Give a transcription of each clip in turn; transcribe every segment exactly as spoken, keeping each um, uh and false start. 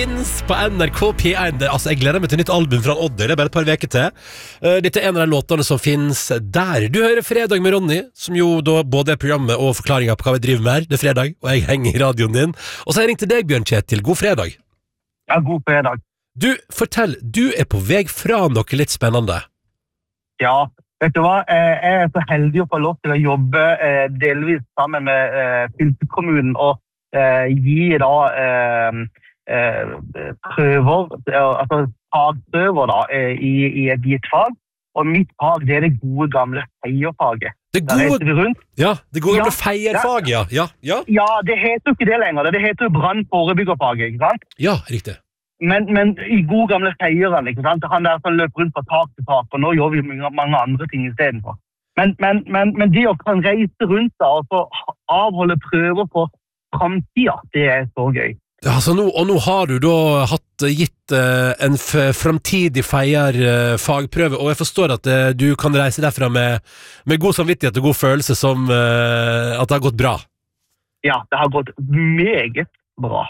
På N R K P én. Det, altså, jeg gleder meg til nytt album fra Odd. Det er bare et par veker til. Uh, dette er en av de låtene som finnes der. Du hører Fredag med Ronny, som jo da både er programmet og forklaringen på hva vi driver med her. Det er fredag, og jeg henger i radioen din. Og så har jeg ringt til deg, Bjørn Kjetil. God fredag. Ja, god fredag. Du, fortell, du er på vei fra noe litt spennende. Ja, vet du hva? Jeg er så heldig å få lov til å jobbe eh, delvis sammen med eh, fylkeskommunen og eh, gi da eh, eh, prøver, altså fagprøver da, eh, i, i et gitt fag. Og mitt fag, det er det gode gamle feierfaget. Det gode, ja, det gode gamle ja, feierfaget, ja. Ja, ja. Ja, det heter jo ikke det lenger. Det heter jo brannforebyggerfaget, ikke sant? Ja, riktig. Men, men i gode gamle feieren, ikke sant? Han der som løper rundt fra tak til tak, og nå gjør vi mange andre ting i stedet for. Men, men, men, men de å kan reise rundt da, og så avholde prøver på fremtiden, det er så gøy. Ja, altså nå, og nå har du da hatt gitt uh, en f fremtidig feier uh, fagprøve, og jeg forstår at uh, du kan reise derfra med, med god samvittighet og god følelse som uh, at det har gått bra. Ja, det har gått meget bra.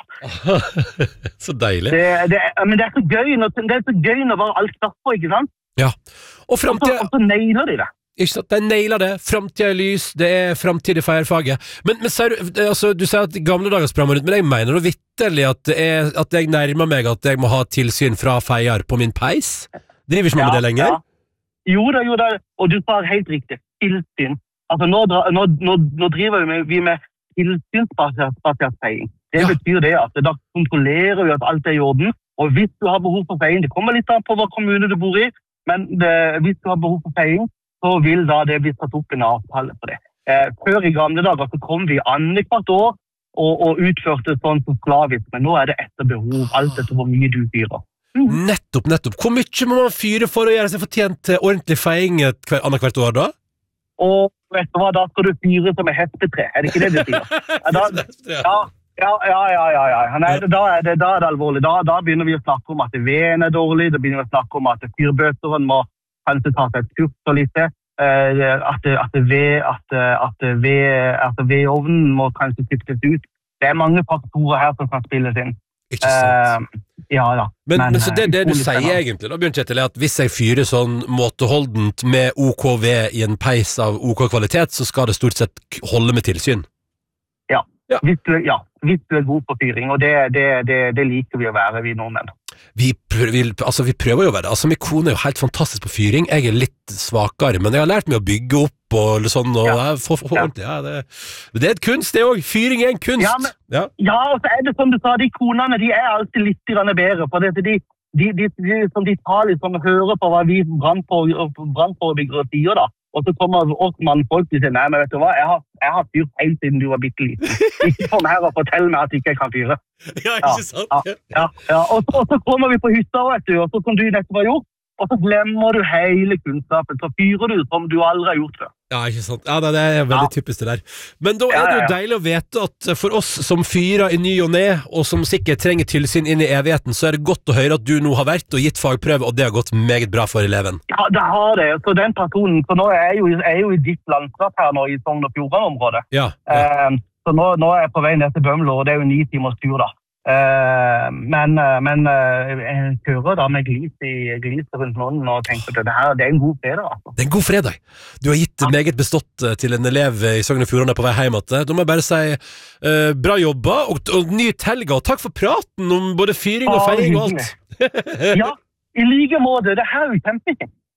Så deilig. Det, det, men det er så gøy når, det er så gøy når bare alt stopper, ikke sant? Ja. Og fremtiden... Og så, og så nailer de det. Ikke sant? De nailer det. Fremtiden er lys, det er fremtidig feierfaget. Men, men sier du, altså, du sier at gamle dager sprang rundt, men jeg mener du vitterlig at, det er, at jeg nærmer meg at jeg må ha tilsyn fra feier på min peis? Driver ikke man ja, med det lenger? Ja. Jo da, jo da, og du tar helt riktig. Tilsyn. Altså, nå, nå, nå, nå driver vi med, vi med tilsynsbasert feiing. Det ja. Betyr det at da kontrollerer vi at alt er i orden, og hvis du har behov for feiing, det kommer litt an på hva kommune du bor i, men det, hvis du har behov for feiing, så vil da det bli tatt opp en avtale på det. Eh, før i gamle dager så kom vi annethvert år og, og utførte sånn som slavisk, men nå er det etter behov, alt etter hvor mye du fyrer. Mm. Nettopp, nettopp. Hvor mye må man fyre for å gjøre seg fortjent til ordentlig feiing hver, annet hvert år da? Og vet du hva, da skal du fyre som et hestetre, er det ikke det du sier? Ja, da, ja. Ja, ja, ja, ja, ja. Nei, da, er det, da er det alvorlig. Da, da begynner vi å snakke om at veden er dårlig, da begynner vi å snakke om at fyrbøteren må kanskje ta seg et kurs og litt, eh, at, at, ved, at, at, ved, at vedovnen må kanskje skiftes ut. Det er mange faktorer her som kan spilles inn. Ikke sant. Eh, ja, da. Men, men, men så det, det du sier egentlig, da, Bjørn Kjetil, er at hvis jeg fyrer sånn måteholdent med OK ved i en peis av OK kvalitet, så skal det stort sett holde med tilsyn? Ja. Ja. Hvis du, ja, hvis du er god på fyring, og det, det, det, det liker vi å være, vi nordmenn. Vi prøver, vi, altså, vi prøver jo å være det. Altså, min kone er jo helt fantastisk på fyring. Jeg er litt svakere, men jeg har lært meg å bygge opp og sånn, og ja. For, for, for, ja. Ja, det, det er et kunst, det også. Fyring er en kunst. Ja, men, ja. ja, og så er det som du sa, de konene, de er alltid litt bedre, for det, de, de, de, de, som de tar liksom, hører på hva vi brannforebyggere sier da. Og så kommer oss mannfolk og sier, nei, men vet du hva, jeg har, jeg har fyrt helt siden du var bitte liten. Ikke kom her og fortell meg at jeg ikke kan fyre. Ja, ikke sant? Ja, ja, ja, ja. Og, så, og så kommer vi på hytta, vet du, og så som du nettopp har gjort, og så glemmer du hele kunnskapen, så fyrer du som du aldri har gjort før. Ja, ikke sant? Ja, det er veldig ja. Typisk det der. Men da er det jo deilig å vete at for oss som fyrer i ny og ned, og som sikkert trenger tilsyn inn i evigheten, så er det godt å høre at du nå har vært og gitt fagprøve, og det har gått meget bra for eleven. Ja, det har det. Så den personen, så nå er jeg jo, er jo i ditt landskap her nå, i Sogn og Fjordane-området. Ja. ja. Eh, så nå, nå er jeg på vei ned til Bømlo, og det er jo ni timers tur da. Uh, men, uh, men uh, jeg kører da med glis, i, glis rundt noen og tenker at det, her, det er en god fredag altså. Det er en god fredag. Du har gitt ja. Meget bestått til en elev i Sogn og Fjordane på vei hjem. Da må jeg bare si uh, bra jobba og, og nyt helga, og takk for praten om både fyring og feiring og alt. Ja, i like måte, det her er jo kjempekjent.